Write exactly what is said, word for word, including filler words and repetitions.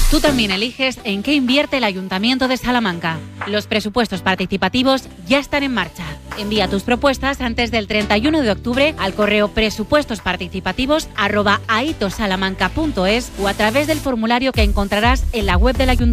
Tú también eliges en qué invierte el Ayuntamiento de Salamanca. Los presupuestos participativos ya están en marcha. Envía tus propuestas antes del treinta y uno de octubre al correo presupuestosparticipativos arroba aitosalamanca punto es o a través del formulario que encontrarás en la web del Ayuntamiento.